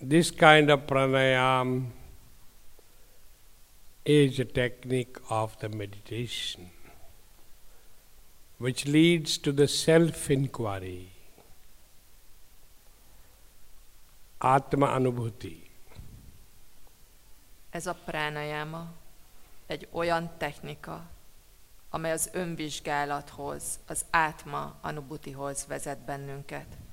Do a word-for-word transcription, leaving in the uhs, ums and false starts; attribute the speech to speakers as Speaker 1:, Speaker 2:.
Speaker 1: This kind of pranayam is a technique of the meditation which leads to the self-inquiry, Atma Anubhuti.
Speaker 2: Ez a pranayama egy olyan technika, amely az önvizsgálathoz, az Átma Anubhutihoz vezet bennünket.